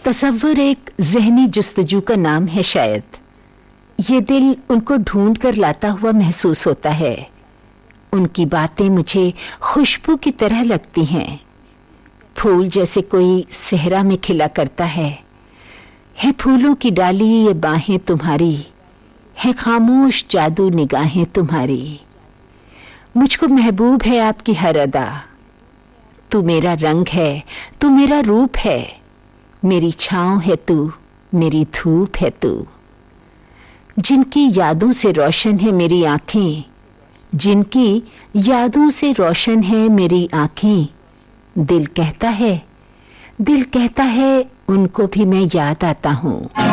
तसव्वुर एक ज़हनी जुस्तजू का नाम है शायद। ये दिल उनको ढूंढ कर लाता हुआ महसूस होता है। उनकी बातें मुझे खुशबू की तरह लगती हैं, फूल जैसे कोई सहरा में खिला करता है फूलों की डाली ये बाहें तुम्हारी, है खामोश जादू निगाहें तुम्हारी। मुझको महबूब है आपकी हर अदा, तू मेरा रंग है, तू मेरा रूप है, मेरी छांव है तू, मेरी धूप है तू। जिनकी यादों से रोशन है मेरी आंखें, जिनकी यादों से रोशन है मेरी आंखें, दिल कहता है उनको भी मैं याद आता हूं।